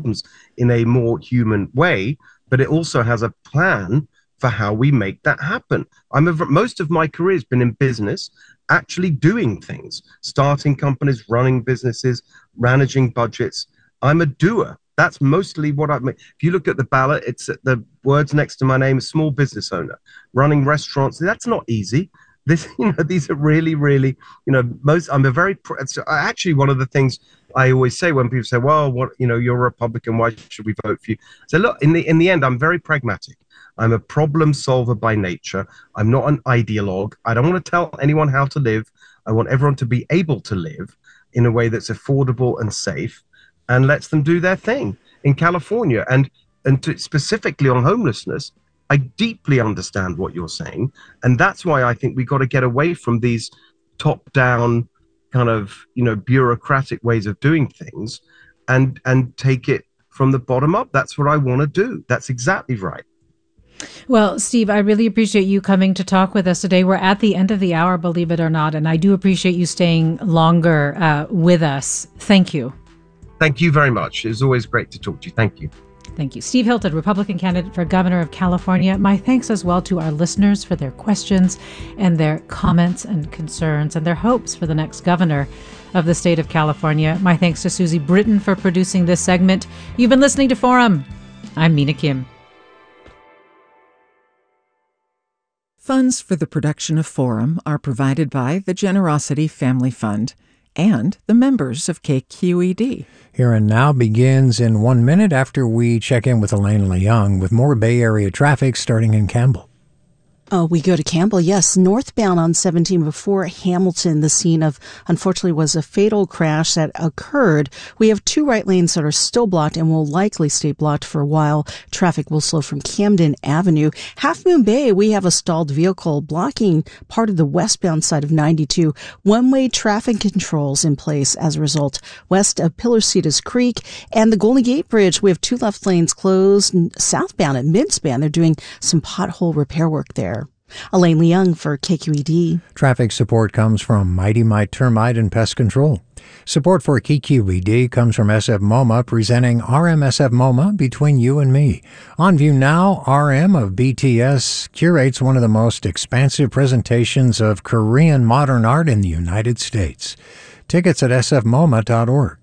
problems in a more human way, but it also has a plan for how we make that happen. Most of my career has been in business, actually doing things, starting companies, running businesses, managing budgets. I'm a doer. That's mostly what I mean. If you look at the ballot, it's the words next to my name, small business owner, running restaurants. That's not easy. These are really, really, actually one of the things I always say when people say, well, you're a Republican, why should we vote for you? So look, in the end, I'm very pragmatic. I'm a problem solver by nature. I'm not an ideologue. I don't want to tell anyone how to live. I want everyone to be able to live in a way that's affordable and safe and lets them do their thing in California. And specifically on homelessness, I deeply understand what you're saying. And that's why I think we've got to get away from these top-down kind of, bureaucratic ways of doing things and take it from the bottom up. That's what I want to do. That's exactly right. Well, Steve, I really appreciate you coming to talk with us today. We're at the end of the hour, believe it or not, and I do appreciate you staying longer with us. Thank you. Thank you very much. It's always great to talk to you. Thank you. Thank you. Steve Hilton, Republican candidate for governor of California. My thanks as well to our listeners for their questions and their comments and concerns and their hopes for the next governor of the state of California. My thanks to Susie Britton for producing this segment. You've been listening to Forum. I'm Mina Kim. Funds for the production of Forum are provided by the Generosity Family Fund and the members of KQED. Here and Now begins in 1 minute after we check in with Elaine Leung with more Bay Area traffic starting in Campbell. We go to Campbell, yes, northbound on 17 before Hamilton. The scene of, unfortunately, was a fatal crash that occurred. We have 2 right lanes that are still blocked and will likely stay blocked for a while. Traffic will slow from Camden Avenue. Half Moon Bay, we have a stalled vehicle blocking part of the westbound side of 92. One-way traffic controls in place as a result. West of Pillars Creek and the Golden Gate Bridge, we have 2 left lanes closed. Southbound at Midspan, they're doing some pothole repair work there. Elaine Leung for KQED. Traffic support comes from Mighty Mite Termite and Pest Control. Support for KQED comes from SF MoMA, presenting RM SF MoMA Between You and Me. On view now, RM of BTS curates one of the most expansive presentations of Korean modern art in the United States. Tickets at sfmoma.org.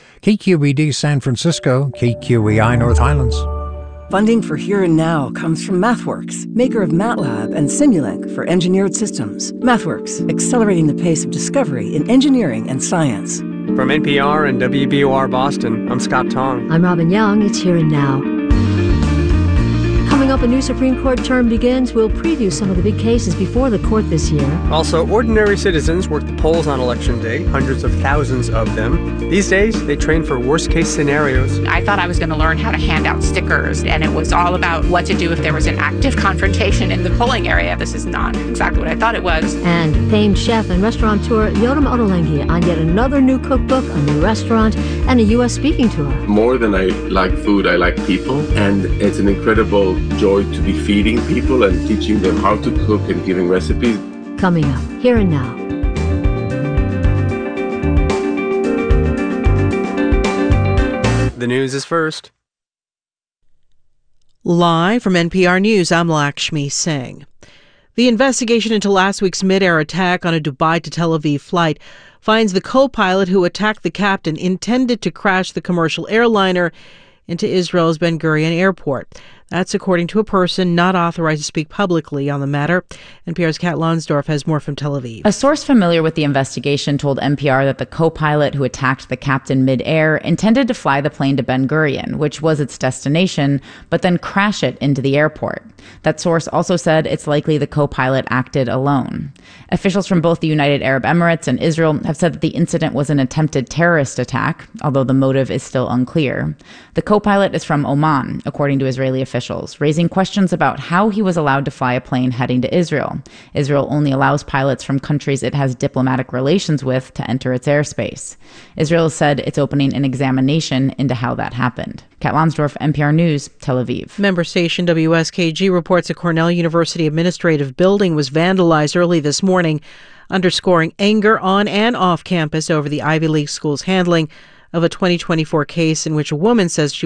KQED San Francisco, KQEI North Highlands. Funding for Here and Now comes from MathWorks, maker of MATLAB and Simulink for engineered systems. MathWorks, accelerating the pace of discovery in engineering and science. From NPR and WBOR Boston, I'm Scott Tong. I'm Robin Young. It's Here and Now. Coming up, a new Supreme Court term begins. We'll preview some of the big cases before the court this year. Also, ordinary citizens work the polls on Election Day, hundreds of thousands of them. These days, they train for worst-case scenarios. I thought I was going to learn how to hand out stickers, and it was all about what to do if there was an active confrontation in the polling area. This is not exactly what I thought it was. And famed chef and restaurateur Yoram Ottolenghi on yet another new cookbook, a new restaurant, and a U.S. speaking tour. More than I like food, I like people, and it's an incredible joy to be feeding people and teaching them how to cook and giving recipes. Coming up, Here and Now. The news is first. Live from NPR News, I'm Lakshmi Singh. The investigation into last week's mid-air attack on a Dubai to Tel Aviv flight finds the co-pilot who attacked the captain intended to crash the commercial airliner into Israel's Ben Gurion Airport. That's according to a person not authorized to speak publicly on the matter. NPR's Kat Lonsdorf has more from Tel Aviv. A source familiar with the investigation told NPR that the co-pilot who attacked the captain mid-air intended to fly the plane to Ben Gurion, which was its destination, but then crash it into the airport. That source also said it's likely the co-pilot acted alone. Officials from both the United Arab Emirates and Israel have said that the incident was an attempted terrorist attack, although the motive is still unclear. The co-pilot is from Oman, according to Israeli officials, raising questions about how he was allowed to fly a plane heading to Israel. Israel only allows pilots from countries it has diplomatic relations with to enter its airspace. Israel said it's opening an examination into how that happened. Kat Lonsdorf, NPR News, Tel Aviv. Member station WSKG reports a Cornell University administrative building was vandalized early this morning, underscoring anger on and off campus over the Ivy League school's handling of a 2024 case in which a woman says she